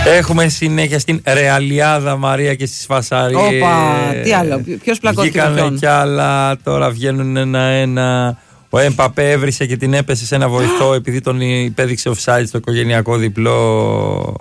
Έχουμε συνέχεια στην Ρεαλιάδα, Μαρία, και στις Φασαρίες. Όπα, τι άλλο, ποιος πλακώθηκε με ποιον? Κι άλλα, τώρα βγαίνουν ένα-ένα. Ο Εμπαπέ έβρισε και την έπεσε σε ένα βοηθό επειδή τον υπέδειξε offside στο οικογενειακό διπλό.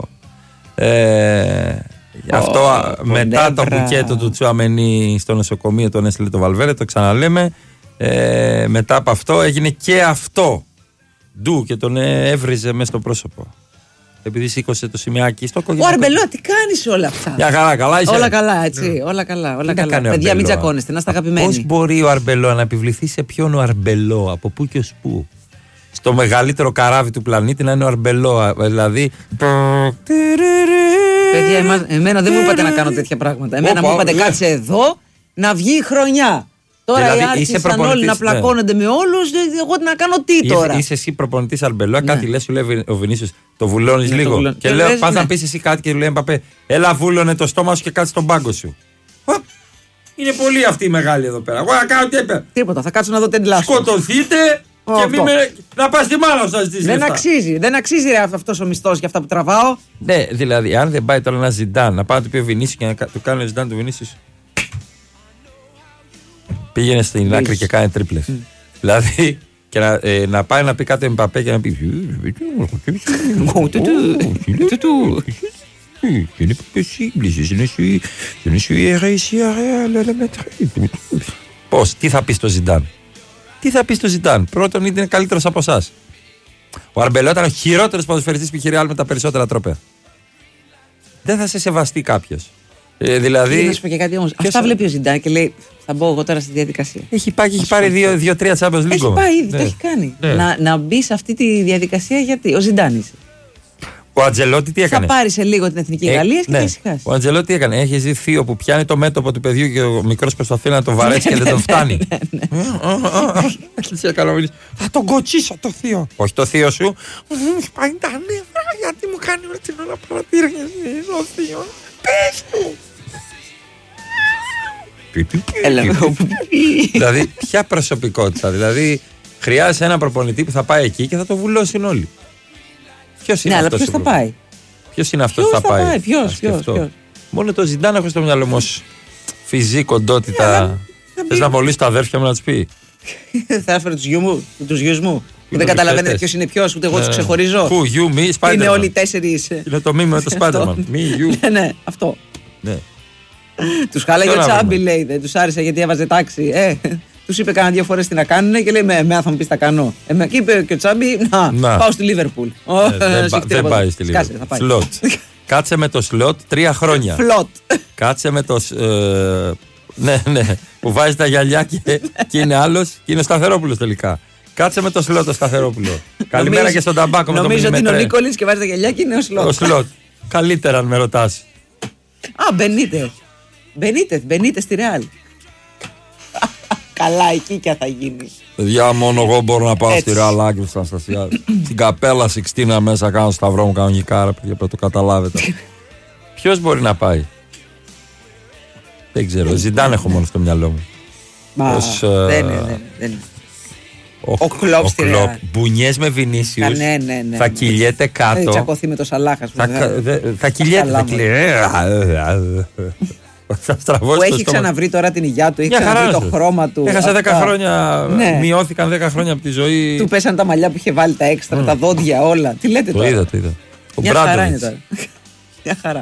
Αυτό μετά το μπουκέτο του Τσουαμενί στο νοσοκομείο τον έστειλε το Βαλβέρε, το ξαναλέμε. Μετά από αυτό έγινε και αυτό ντου και τον έβριζε μέσα στο πρόσωπο. Επειδή σήκωσε το σημαίακι στο οικογενειακό. Ο Αρμπελό, τι κάνεις όλα αυτά? Για καλά είσαι. Όλα καλά, έτσι. Όλα καλά. Παιδιά, μην τσακώνεστε, να είστε αγαπημένοι. Πώς μπορεί ο Αρμπελό να επιβληθεί σε ποιον ο Αρμπελό, από πού και ως πού? Στο μεγαλύτερο καράβι του πλανήτη να είναι ο Αρμπελό. Δηλαδή. Παιδιά, εμένα δεν μου είπατε να κάνω τέτοια πράγματα. Εμένα μου είπατε κάτσε εδώ να βγει η χρονιά. Τώρα δηλαδή, οι άρχισαν όλοι να πλακώνονται με όλους. Εγώ να κάνω τι τώρα? Είσαι εσύ προπονητής Αρμπελό, κάτι λες, σου λέει ο Βινίσιος, το βουλώνεις λίγο. Και λέω, πας να πεις εσύ κάτι και του λέει Εμπαπέ, έλα βούλωνε το στόμα σου και κάτσε στον πάγκο σου. Είναι πολύ αυτή η μεγάλη εδώ πέρα. Εγώ να κάνω τι έπαιρνε. Τίποτα, θα κάτσω να δω τεντλάσου. Σκοτωθείτε και να πας στη μάνα σας τη λεφτά. Δεν αξίζει ρε αυτός ο μισθός για αυτά που τραβάω. Ναι, δηλαδή, αν δεν πάει τώρα ένα Ζιντάν, να πάει να του πει ο Βινίσιος και να του κάνει ο Ζιντάν του Βινίσιος. Πήγαινε στην άκρη και κάνει τρίπλες. Δηλαδή, και να πάει να πει κάτι Εμπαπέ και να πει. Πώς, τι θα πει στο Ζιντάν? Τι θα πει στο Ζιντάν? Πρώτον, είναι καλύτερος από εσάς. Ο Αρμπελό ήταν ο χειρότερος ποδοσφαιριστής που είχε Ρεάλ με τα περισσότερα τρόπαια. Δεν θα σε σεβαστεί κάποιος. Δηλαδή. Να σου πω και κάτι όμως. Αυτά βλέπει ο Ζιντάν και λέει: θα μπω εγώ τώρα στη διαδικασία. Έχει πάρει 2-3 Champions League. Έχει πάει ήδη, το έχει κάνει. Να μπει σε αυτή τη διαδικασία γιατί. Ο Ζιντάν είσαι. Ο Αντζελότη τι έκανε? Θα πάρει σε λίγο την Εθνική Γαλλία και θα ησυχάσει. Ο Αντζελότη τι έκανε? Έχει ζει θείο που πιάνει το μέτωπο του παιδιού και ο μικρός προσπαθεί να το βαρέσει και δεν τον φτάνει. Θα τον κοτσίσω το θείο. Όχι το θείο σου. Μου σπάει τα νεύρα γιατί μου κάνει όλη την ώρα παρατήρηση ο θείο. Πες του. Δηλαδή, ποια προσωπικότητα? Δηλαδή, χρειάζεσαι έναν προπονητή που θα πάει εκεί και θα το βουλώσουν όλοι. Ποιος είναι αυτός? Ποιος θα πάει? Ποιος είναι αυτός που θα πάει? Ποιος? Μόνο το Ζιντάν έχω στο μυαλό μου. Φυζή, κοντότητα. Θες να βολείς τα αδέρφια μου να τους πει? Θα έφερε τους γιους μου. Δεν καταλαβαίνετε ποιος είναι ποιος, ούτε εγώ τους ξεχωρίζω. Πού, γιου, μη, Spider-Man. Είναι όλοι 4. Είναι το μήνυμα με το Spider-Man. Μη, γιου. Ναι, αυτό. Τους χάλαγε ο Τσάμπι, λέει. Δεν τους άρεσε γιατί έβαζε τάξη. Τους είπε κάνα 2 φορές τι να κάνουν και λέει: με θα μου πεις τα κάνω. Και είπε και ο Τσάμπι: να, πάω στη Λίβερπουλ. Δεν πάει στη Λίβερπουλ. Σλότ. Κάτσε με το σλότ 3 χρόνια. Φλότ. Κάτσε με το. Ναι, που βάζει τα γυαλιά και είναι άλλος και είναι ο Σταθερόπουλος τελικά. Κάτσε με το σλότ το Σταθερόπουλο. Καλημέρα και στον ταμπάκο με το νομίζω ότι είναι ο Νίκολης και βάζει τα γυαλιά και είναι ο σλότ. Ο σλότ. Καλύτερα αν με ρωτάς. Μπενίτε στη Ρεάλ. Καλά, εκεί και θα γίνει. Παιδιά, μόνο εγώ μπορώ να πάω στη Ρεάλ Άγκρη στην Αναστασία. Στην καπέλα Σιξτίνα μέσα κάνω σταυρό μου κανονικά, παιδιά, να το καταλάβετε. Ποιος μπορεί να πάει? Δεν ξέρω. Ζιντάν έχω μόνο στο μυαλό μου. Δεν είναι. Ο Κλοπ στη Ρεάλ. Μπουνιές με Βινίσιους. Ναι. Θα κυλιέται κάτω. Θα τσακωθεί με το Σαλάχα. Θα κυλιέται. Που έχει ξαναβρει τώρα την υγειά του, έχει ξαναβρει το χρώμα του. Έχασε 10 χρόνια. Μειώθηκαν 10 χρόνια από τη ζωή. Του πέσαν τα μαλλιά που είχε βάλει, τα έξτρα, τα δόντια, όλα. Τι λέτε τώρα? Το είδα. Μια χαρά είναι τώρα. Μια χαρά.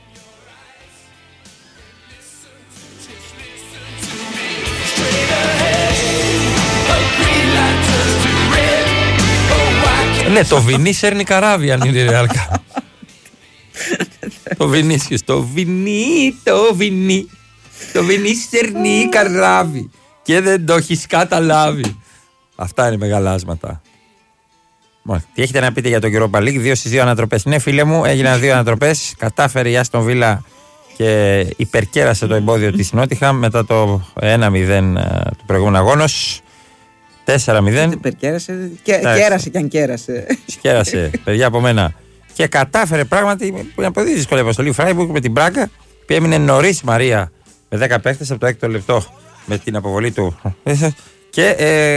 Ναι, το Βινί σέρνει καράβι αν είναι ρεάλκα. Το Βινίσιος, το Βινί σέρνει καράβι και δεν το έχεις καταλάβει. Αυτά είναι μεγαλάσματα. Τι έχετε να πείτε για τον Europa League? 2 στις 2 ανατροπές. Ναι, φίλε μου, έγιναν 2 ανατροπές. Κατάφερε η Άστον Βίλα και υπερκέρασε το εμπόδιο της Νότιχαμ μετά το 1-0 του προηγούμενου αγώνος. 4-0. Υπερκέρασε. Κέρασε κι αν κέρασε. Κέρασε, παιδιά από μένα. Και κατάφερε πράγματι που είναι πολύ δύσκολη αποστολή. Φράιμπουργκ με την Μπράγκα που έμεινε νωρίς Μαρία με 10 παίχτες από το 6ο λεπτό με την αποβολή του. Και